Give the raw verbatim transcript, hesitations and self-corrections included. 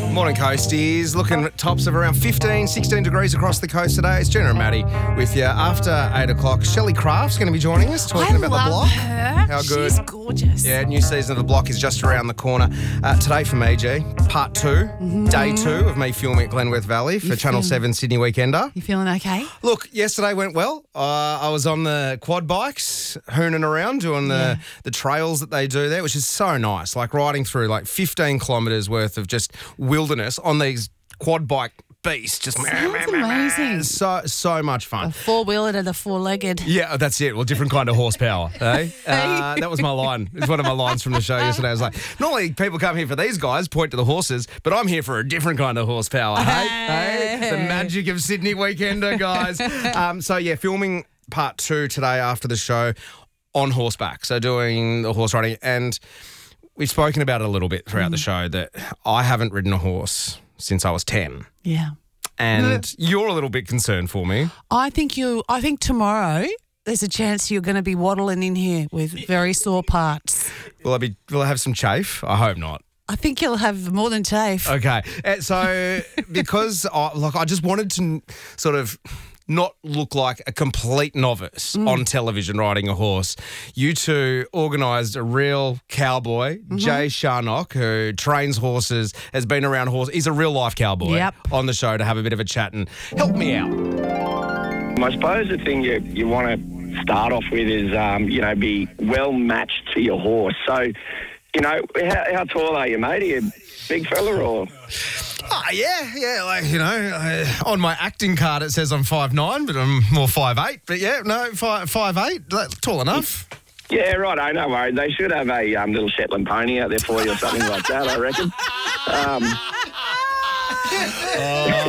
Morning, Coasties. Looking at tops of around fifteen, sixteen degrees across the coast today. It's Jenna and Maddie with you. After eight o'clock, Shelley Craft's going to be joining us, talking I about love the block. her. How good. She's gorgeous. Yeah, new season of The Block is just around the corner. Uh, today for me, G, part two, Mm-hmm. day two of me filming at Glenworth Valley for You Channel feel- seven Sydney Weekender. You feeling okay? Look, yesterday went well. Uh, I was on the quad bikes, hooning around, doing the, Yeah. the trails that they do there, which is so nice. Like riding through like fifteen kilometres worth of just wilderness on these quad bike beasts. Just Sounds amazing. So, so much fun. A four-wheeler to the four-legged. Yeah, that's it. Well, different kind of horsepower, eh? Uh, that was my line. It's one of my lines from the show yesterday. I was like, normally people come here for these guys, point to the horses, but I'm here for a different kind of horsepower, hey? Hey? The magic of Sydney Weekender, guys. um, so, yeah, filming part two today after the show on horseback. So doing the horse riding. And we've spoken about it a little bit throughout Mm. the show that I haven't ridden a horse since I was ten. Yeah. And you're a little bit concerned for me. I think you. I think tomorrow there's a chance you're going to be waddling in here with very sore parts. Will I be? Will I have some chafe? I hope not. I think you'll have more than chafe. Okay, uh, so because I, like I just wanted to n- sort of not look like a complete novice on television riding a horse, you two organised a real cowboy, Jay Sharnock, who trains horses, has been around horses. He's a real life cowboy Yep. on the show to have a bit of a chat and help me out. I suppose the thing you, you want to start off with is, um, you know, be well matched to your horse. So, you know, how, how tall are you, mate? Are you a big fella or? Oh, yeah, yeah, like, you know, uh, on my acting card it says I'm five nine, but I'm more five eight. But yeah, no, five five eight, tall enough. Yeah, right, oh, no worries. They should have a um, little Shetland pony out there for you or something like that, I reckon. Um,